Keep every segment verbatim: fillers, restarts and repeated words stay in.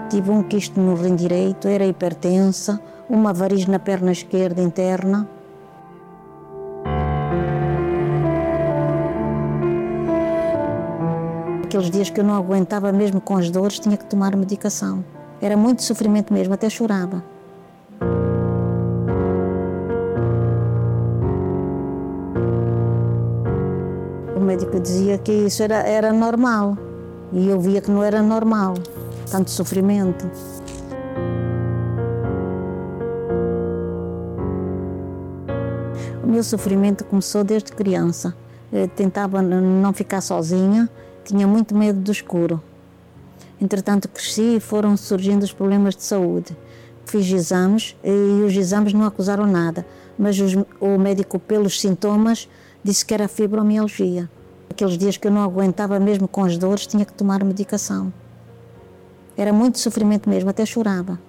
Tive um quisto no rim direito, era hipertensa, uma variz na perna esquerda interna. Aqueles dias que eu não aguentava mesmo com as dores, tinha que tomar medicação. Era muito sofrimento mesmo, até chorava. O médico dizia que isso era, era normal, e eu via que não era normal, tanto sofrimento. O meu sofrimento começou desde criança. Eu tentava não ficar sozinha, tinha muito medo do escuro. Entretanto, cresci e foram surgindo os problemas de saúde. Fiz exames e os exames não acusaram nada, mas os, o médico, pelos sintomas, disse que era fibromialgia. Aqueles dias que eu não aguentava mesmo com as dores, tinha que tomar medicação. Era muito sofrimento mesmo, até chorava.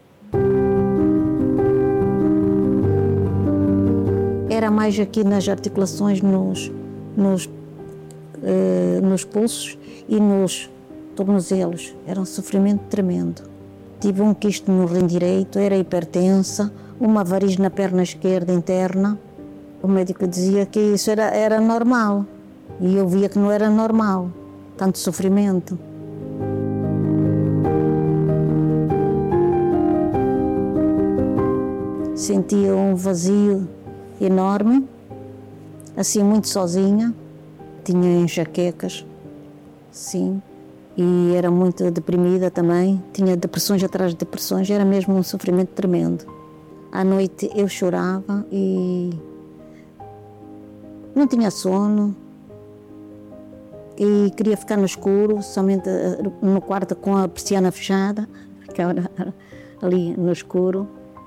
Era mais aqui nas articulações, nos, nos, eh, nos pulsos e nos tornozelos. Era um sofrimento tremendo. Tive um quisto no rim direito, era hipertensa, uma variz na perna esquerda interna. O médico dizia que isso era, era normal, e eu via que não era normal, tanto sofrimento. Sentia um vazio enorme, assim muito sozinha, tinha enxaquecas, sim, e era muito deprimida também, tinha depressões atrás de depressões, era mesmo um sofrimento tremendo. À noite eu chorava e não tinha sono e queria ficar no escuro, somente no quarto com a persiana fechada, ficava ali no escuro.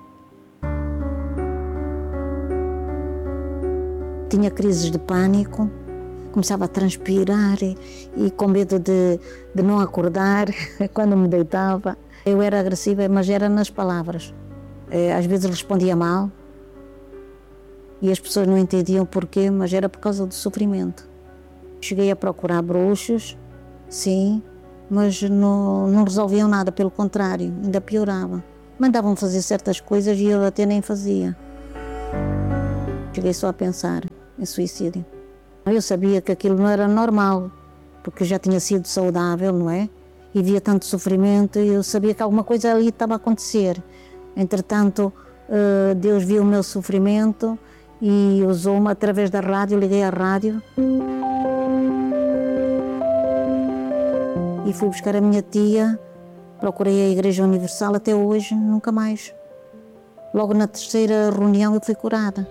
Tinha crises de pânico, começava a transpirar e, e com medo de, de não acordar quando me deitava. Eu era agressiva, mas era nas palavras. Às vezes respondia mal e as pessoas não entendiam porquê, mas era por causa do sofrimento. Cheguei a procurar bruxos, sim, mas não, não resolviam nada, pelo contrário, ainda piorava. Mandavam fazer certas coisas e eu até nem fazia. Cheguei só a pensar em suicídio. Eu sabia que aquilo não era normal, porque já tinha sido saudável, não é? E via tanto sofrimento e eu sabia que alguma coisa ali estava a acontecer. Entretanto, Deus viu o meu sofrimento e usou-me através da rádio, liguei à rádio e fui buscar a minha tia, procurei a Igreja Universal, até hoje nunca mais. Logo na terceira reunião eu fui curada.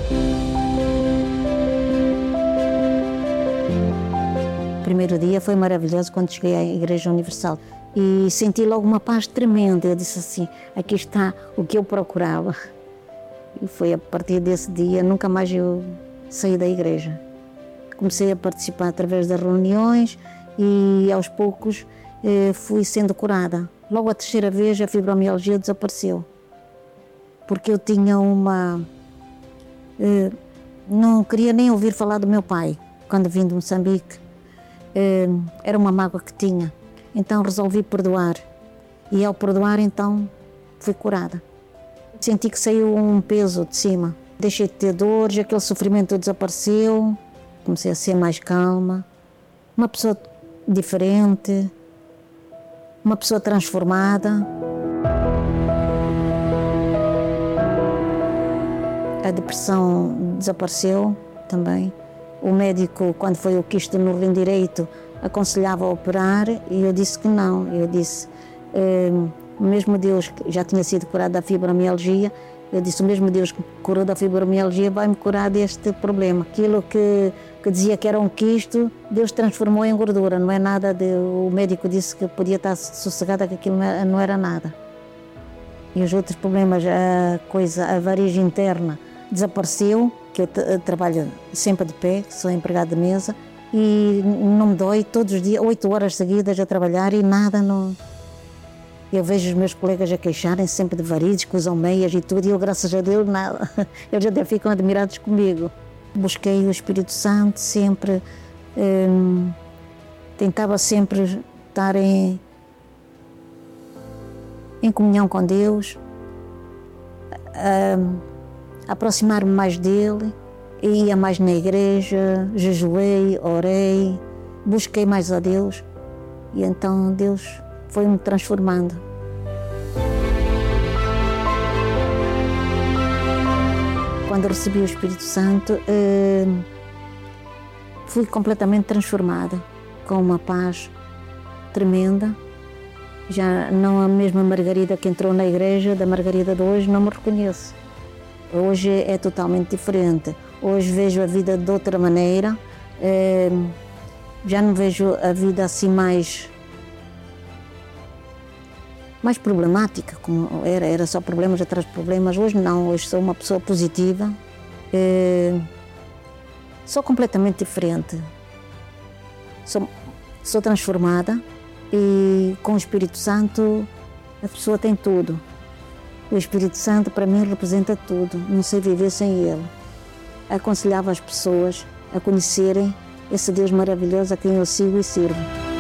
O primeiro dia foi maravilhoso quando cheguei à Igreja Universal e senti logo uma paz tremenda. Eu disse assim, aqui está o que eu procurava. E foi a partir desse dia, nunca mais eu saí da igreja. Comecei a participar através das reuniões e aos poucos eh, fui sendo curada. Logo a terceira vez a fibromialgia desapareceu, porque eu tinha uma... Eh, não queria nem ouvir falar do meu pai quando vim de Moçambique. Eh, era uma mágoa que tinha, então resolvi perdoar e ao perdoar então fui curada. Senti que saiu um peso de cima, deixei de ter dores, aquele sofrimento desapareceu, comecei a ser mais calma, uma pessoa diferente, uma pessoa transformada. A depressão desapareceu também. O médico, quando foi o quisto no rim direito, aconselhava a operar e eu disse que não. Eu disse, eh, mesmo Deus que já tinha sido curado da fibromialgia, eu disse, o mesmo Deus que curou da fibromialgia vai me curar deste problema. Aquilo que, que dizia que era um quisto, Deus transformou em gordura, não é nada de... O médico disse que podia estar sossegada, que aquilo não era nada. E os outros problemas, a coisa, a variz interna desapareceu, que eu trabalho sempre de pé, sou empregada de mesa, e não me dói todos os dias, oito horas seguidas a trabalhar e nada, não... Eu vejo os meus colegas a queixarem sempre de varizes, que usam meias e tudo, e eu, graças a Deus, nada. Eles até ficam admirados comigo. Busquei o Espírito Santo sempre, hum, tentava sempre estar em, em comunhão com Deus, a aproximar-me mais dele, ia mais na igreja, jejuei, orei, busquei mais a Deus e então Deus foi-me transformando. Quando recebi o Espírito Santo, fui completamente transformada, com uma paz tremenda. Já não a mesma Margarida que entrou na igreja, da Margarida de hoje, não me reconheço. Hoje é totalmente diferente. Hoje vejo a vida de outra maneira. É, já não vejo a vida assim mais, mais problemática, como era. Era só problemas atrás de problemas. Hoje não, hoje sou uma pessoa positiva. É, sou completamente diferente. Sou, sou transformada. E com o Espírito Santo a pessoa tem tudo. O Espírito Santo para mim representa tudo, não sei viver sem ele. Aconselhava as pessoas a conhecerem esse Deus maravilhoso a quem eu sigo e sirvo.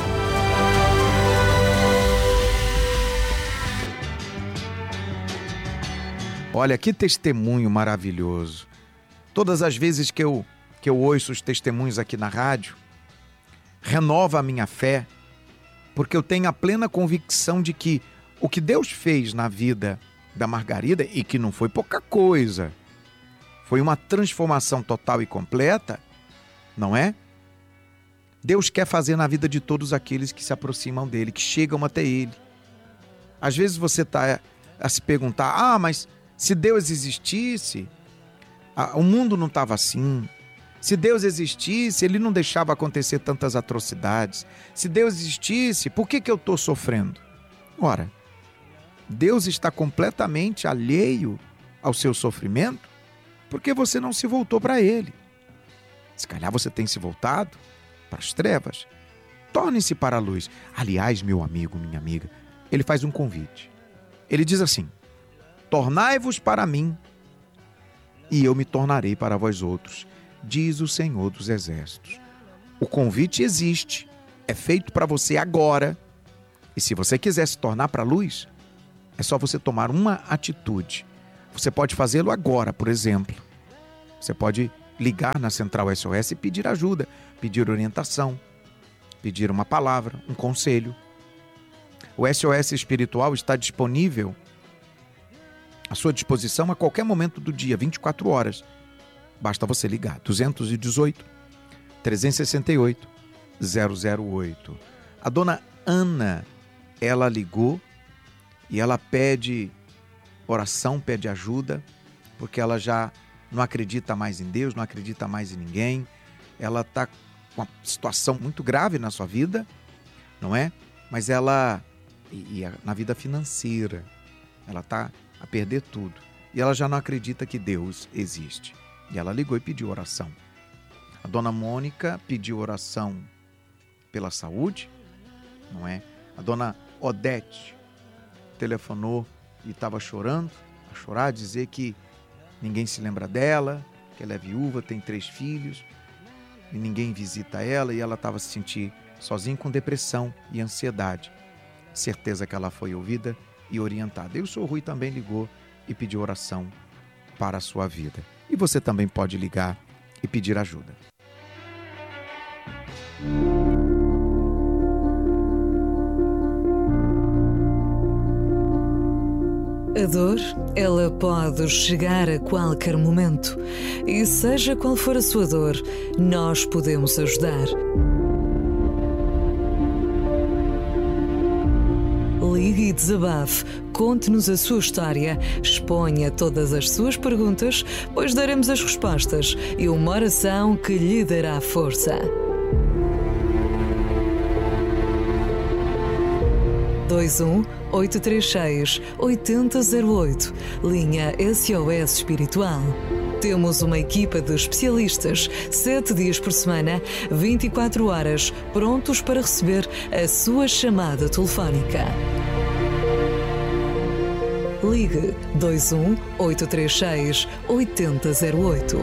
Olha, que testemunho maravilhoso. Todas as vezes que eu, que eu ouço os testemunhos aqui na rádio, renova a minha fé, porque eu tenho a plena convicção de que o que Deus fez na vida da Margarida, e que não foi pouca coisa, foi uma transformação total e completa, não é? Deus quer fazer na vida de todos aqueles que se aproximam dele, que chegam até ele. Às vezes você está a se perguntar, ah, mas se Deus existisse, o mundo não estava assim. Se Deus existisse, ele não deixava acontecer tantas atrocidades. Se Deus existisse, por que que eu estou sofrendo? Ora, Deus está completamente alheio ao seu sofrimento porque você não se voltou para ele. Se calhar você tem se voltado para as trevas. Torne-se para a luz. Aliás, meu amigo, minha amiga, ele faz um convite. Ele diz assim, tornai-vos para mim e eu me tornarei para vós outros, diz o Senhor dos Exércitos. O convite existe, é feito para você agora. E se você quiser se tornar para a luz, é só você tomar uma atitude. Você pode fazê-lo agora, por exemplo. Você pode ligar na Central S O S e pedir ajuda, pedir orientação, pedir uma palavra, um conselho. O S O S Espiritual está disponível à sua disposição a qualquer momento do dia, vinte e quatro horas. Basta você ligar, duzentos e dezoito, trezentos e sessenta e oito, zero zero oito. A dona Ana, ela ligou e ela pede oração, pede ajuda, porque ela já não acredita mais em Deus, não acredita mais em ninguém. Ela está com uma situação muito grave na sua vida, não é? Mas ela, e, e na vida financeira, ela está a perder tudo. E ela já não acredita que Deus existe. E ela ligou e pediu oração. A dona Mônica pediu oração pela saúde, não é? A dona Odete telefonou e estava chorando, a chorar, a dizer que ninguém se lembra dela, que ela é viúva, tem três filhos, e ninguém visita ela, e ela estava se sentindo sozinha, com depressão e ansiedade. Certeza que ela foi ouvida e orientada. E o senhor Rui também ligou e pediu oração para a sua vida. E você também pode ligar e pedir ajuda. A dor, ela pode chegar a qualquer momento. E seja qual for a sua dor, nós podemos ajudar. Ligue e desabafe, conte-nos a sua história, exponha todas as suas perguntas, pois daremos as respostas e uma oração que lhe dará força. dois um oito três seis oito zero zero oito, linha S O S Espiritual. Temos uma equipa de especialistas, sete dias por semana, vinte e quatro horas, prontos para receber a sua chamada telefónica. Ligue dois um oito três seis oito zero zero oito.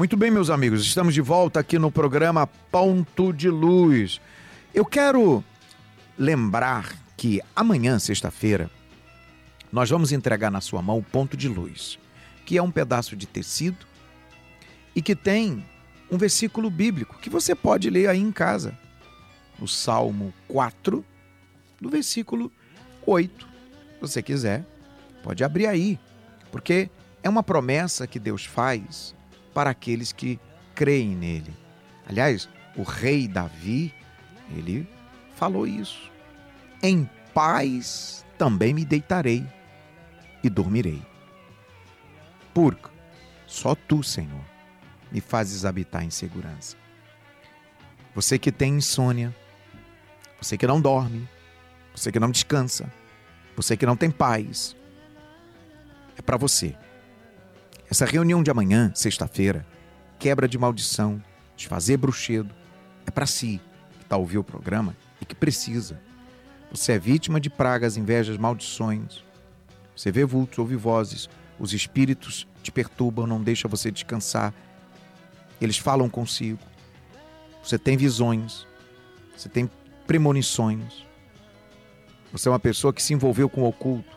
Muito bem, meus amigos, estamos de volta aqui no programa Ponto de Luz. Eu quero lembrar que amanhã, sexta-feira, nós vamos entregar na sua mão o Ponto de Luz, que é um pedaço de tecido e que tem um versículo bíblico que você pode ler aí em casa. O Salmo quatro, do versículo oito. Se você quiser, pode abrir aí, porque é uma promessa que Deus faz para aqueles que creem nele. Aliás, o rei Davi, ele falou isso. Em paz também me deitarei e dormirei. Porque só tu, Senhor, me fazes habitar em segurança. Você que tem insônia, você que não dorme, você que não descansa, você que não tem paz, é para você. Essa reunião de amanhã, sexta-feira, quebra de maldição, desfazer bruxedo, é para si, que está ouvindo o programa e que precisa. Você é vítima de pragas, invejas, maldições. Você vê vultos, ouve vozes, os espíritos te perturbam, não deixam você descansar. Eles falam consigo. Você tem visões, você tem premonições. Você é uma pessoa que se envolveu com o oculto.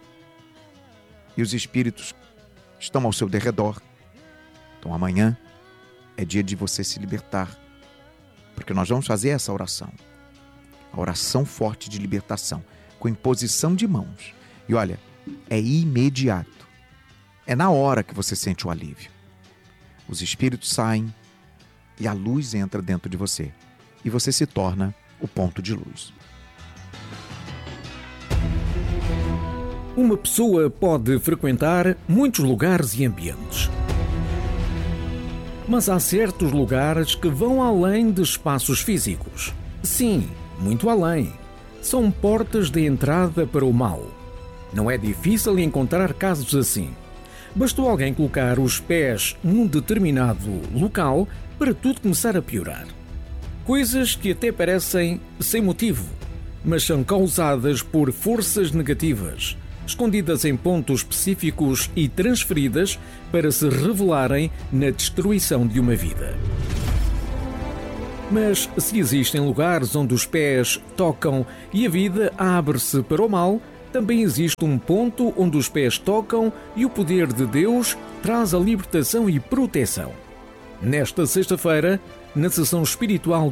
E os espíritos estão ao seu derredor. Então amanhã é dia de você se libertar. Porque nós vamos fazer essa oração. A oração forte de libertação, com imposição de mãos. E olha, é imediato. É na hora que você sente o alívio. Os espíritos saem e a luz entra dentro de você. E você se torna o ponto de luz. Uma pessoa pode frequentar muitos lugares e ambientes. Mas há certos lugares que vão além de espaços físicos. Sim, muito além. São portas de entrada para o mal. Não é difícil encontrar casos assim. Bastou alguém colocar os pés num determinado local para tudo começar a piorar. Coisas que até parecem sem motivo, mas são causadas por forças negativas, escondidas em pontos específicos e transferidas para se revelarem na destruição de uma vida. Mas se existem lugares onde os pés tocam e a vida abre-se para o mal, também existe um ponto onde os pés tocam e o poder de Deus traz a libertação e proteção. Nesta sexta-feira, na sessão espiritual